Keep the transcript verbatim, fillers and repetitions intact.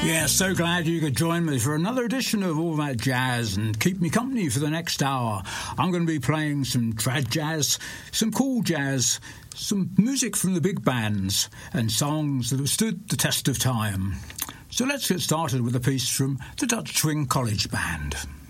Yeah, so glad you could join me for another edition of All That Jazz and keep me company for the next hour. I'm going to be playing some trad jazz, some cool jazz, some music from the big bands, and songs that have stood the test of time. So let's get started with a piece from the Dutch Swing College Band.